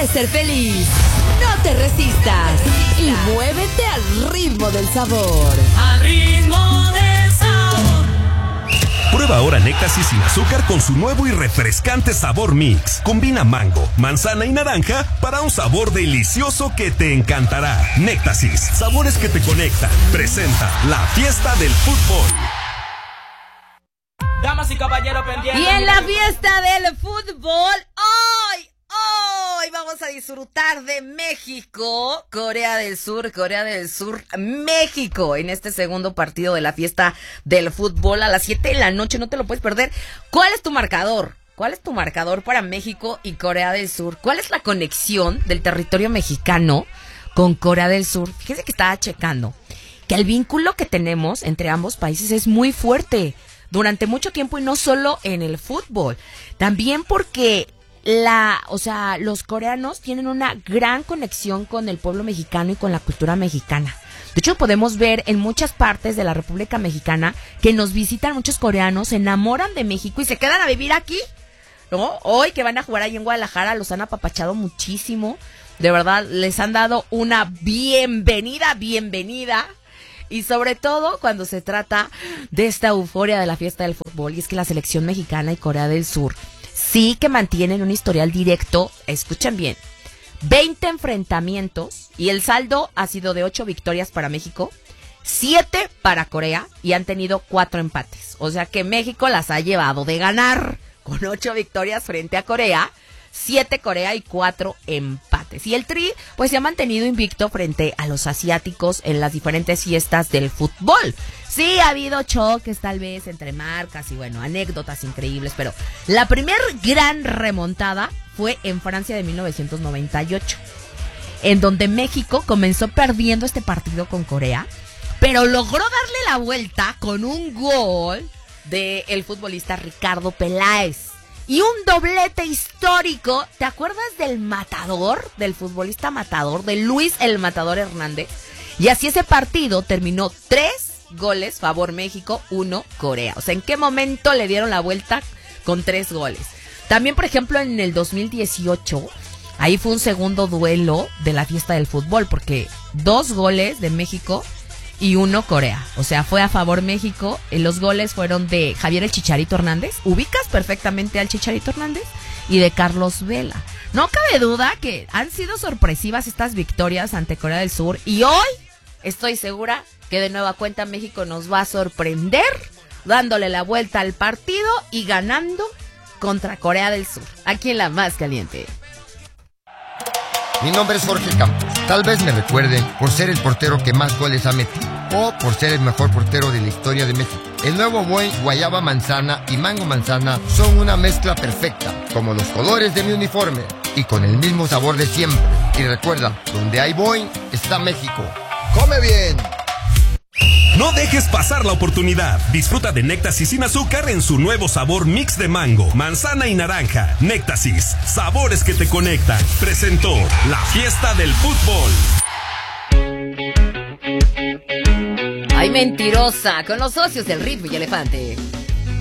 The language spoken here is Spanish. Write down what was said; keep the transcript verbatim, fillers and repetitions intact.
¿Quieres ser feliz? No te resistas y muévete al ritmo del sabor. Al ritmo del sabor. Prueba ahora Néctasis sin azúcar con su nuevo y refrescante sabor mix. Combina mango, manzana y naranja para un sabor delicioso que te encantará. Néctasis, sabores que te conectan. Presenta la fiesta del fútbol. Damas y caballeros pendientes. Y en la fiesta del fútbol, hoy, hoy vamos a disfrutar de México, Corea del Sur, Corea del Sur, México, en este segundo partido de la fiesta del fútbol a las siete de la noche, no te lo puedes perder. ¿Cuál es tu marcador? ¿Cuál es tu marcador para México y Corea del Sur? ¿Cuál es la conexión del territorio mexicano con Corea del Sur? Fíjese que estaba checando que el vínculo que tenemos entre ambos países es muy fuerte durante mucho tiempo, y no solo en el fútbol, también porque la, o sea, los coreanos tienen una gran conexión con el pueblo mexicano y con la cultura mexicana. De hecho, podemos ver en muchas partes de la República Mexicana que nos visitan muchos coreanos, se enamoran de México y se quedan a vivir aquí, ¿no? Hoy que van a jugar ahí en Guadalajara, los han apapachado muchísimo. De verdad, les han dado una bienvenida, bienvenida. Y sobre todo cuando se trata de esta euforia de la fiesta del fútbol, y es que la selección mexicana y Corea del Sur sí que mantienen un historial directo, escuchen bien, veinte enfrentamientos, y el saldo ha sido de ocho victorias para México, siete para Corea, y han tenido cuatro empates. O sea que México las ha llevado de ganar con ocho victorias frente a Corea, siete Corea y cuatro empates. Y el Tri pues se ha mantenido invicto frente a los asiáticos en las diferentes fiestas del fútbol. Sí, ha habido choques tal vez entre marcas y bueno, anécdotas increíbles, pero la primer gran remontada fue en Francia de mil novecientos noventa y ocho, en donde México comenzó perdiendo este partido con Corea, pero logró darle la vuelta con un gol del futbolista Ricardo Peláez. Y un doblete histórico. ¿Te acuerdas del matador? Del futbolista matador, de Luis el Matador Hernández. Y así ese partido terminó tres goles, favor México, uno Corea. O sea, ¿en qué momento le dieron la vuelta con tres goles? También, por ejemplo, en el dos mil dieciocho, ahí fue un segundo duelo de la fiesta del fútbol, porque dos goles de México y uno Corea. O sea, fue a favor México. Los goles fueron de Javier el Chicharito Hernández. ¿Ubicas perfectamente al Chicharito Hernández? Y de Carlos Vela. No cabe duda que han sido sorpresivas estas victorias ante Corea del Sur. Y hoy estoy segura que de nueva cuenta México nos va a sorprender, dándole la vuelta al partido y ganando contra Corea del Sur. Aquí en La Más Caliente. Mi nombre es Jorge Campos. Tal vez me recuerden por ser el portero que más goles ha metido, o por ser el mejor portero de la historia de México. El nuevo Boing Guayaba Manzana y Mango Manzana son una mezcla perfecta, como los colores de mi uniforme, y con el mismo sabor de siempre. Y recuerda, donde hay Boing, está México. ¡Come bien! No dejes pasar la oportunidad. Disfruta de Néctasis sin azúcar en su nuevo sabor mix de mango, manzana y naranja. Néctasis, sabores que te conectan. Presentó la fiesta del fútbol. Ay, mentirosa, con los socios del Ritmo y Elefante.